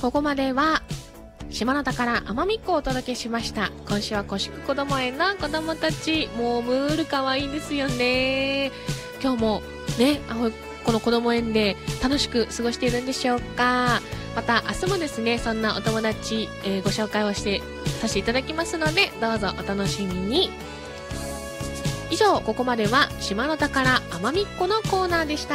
ここまでは島の宝奄美っ子をお届けしました。今週は古宿こども園の子供たち、もうムールかわいいですよね。今日もね、このこども園で楽しく過ごしているんでしょうか。また明日もですね、そんなお友達、ご紹介をさせていただきますので、どうぞお楽しみに。以上、ここまでは島の宝奄美っ子のコーナーでした。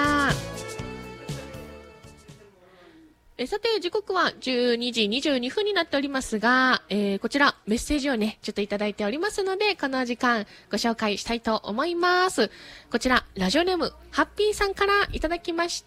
さて、時刻は12時22分になっておりますが、こちらメッセージをね、ちょっといただいておりますので、この時間ご紹介したいと思います。こちら、ラジオネーム、ハッピーさんからいただきました。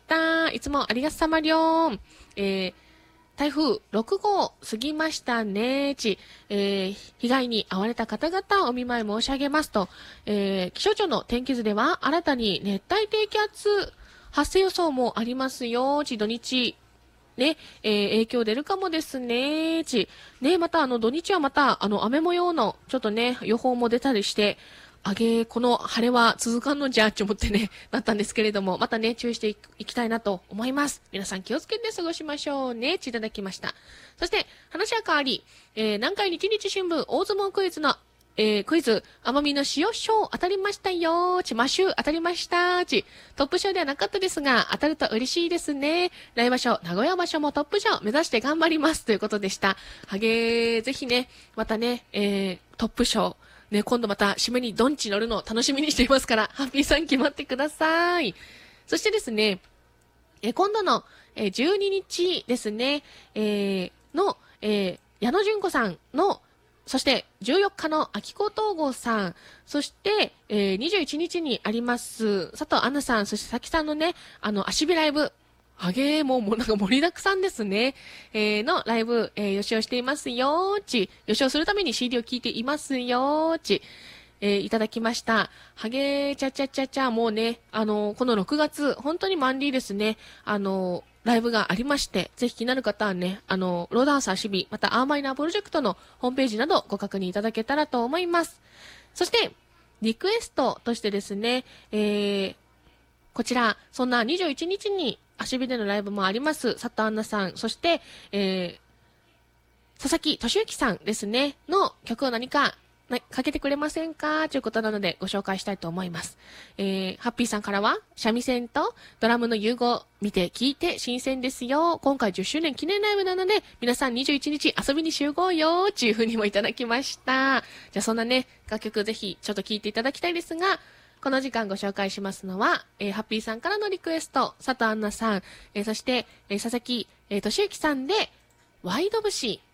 いつもありがとさまりょん。台風6号過ぎましたね。被害に遭われた方々お見舞い申し上げますと、気象庁の天気図では新たに熱帯低気圧発生予想もありますよ。土日ね、影響出るかもですね。ね、また土日はまた雨模様のちょっとね、予報も出たりして、この晴れは続かんのじゃって思ってね、なったんですけれども、またね、注意していきたいなと思います。皆さん気をつけて過ごしましょうね。いただきました。そして、話は変わり、南海日日新聞大相撲クイズのクイズ、奄美の塩賞当たりましたよ。マシュー当たりました。トップ賞ではなかったですが、当たると嬉しいですね。来場所、名古屋場所もトップ賞目指して頑張ります。ということでした。ぜひね、またね、トップ賞、ね、今度また締めにドンチ乗るのを楽しみにしていますから、ハッピーさん決まってください。そしてですね、今度の、12日ですね、矢野純子さんのそして、14日の秋子東郷さん、そして、21日にあります、佐藤アンナさん、そしてさきさんのね、足火ライブ、もうなんか盛りだくさんですね、のライブ、予習をしていますよ、予習をするために CD を聴いていますよ、いただきました。もうね、この6月、本当にマンディーですね、ライブがありまして、ぜひ気になる方はね、ローダンサーシビ、またアーマイナープロジェクトのホームページなどご確認いただけたらと思います。そして、リクエストとしてですね、こちら、そんな21日に足火でのライブもあります、佐藤アンナさん、そして、佐々木俊之さんですね、の曲を何かかけてくれませんかということなのでご紹介したいと思います。ハッピーさんからは、三味線とドラムの融合、見て聞いて新鮮ですよ。今回10周年記念ライブなので、皆さん21日遊びに集合よっていう風にもいただきました。じゃあそんなね、楽曲ぜひちょっと聞いていただきたいですが、この時間ご紹介しますのは、ハッピーさんからのリクエスト、佐藤アンナさん、そして、佐々木、俊之さんで、ワイド節